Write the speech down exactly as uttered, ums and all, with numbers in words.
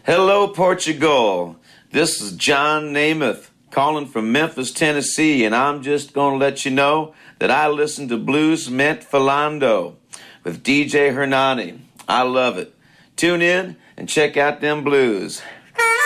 Hello, Portugal. This is John Namath calling from Memphis, Tennessee, and I'm just going to let you know that I listen to Blues Meant Philando with D J Hernani. I love it. Tune in and check out them blues.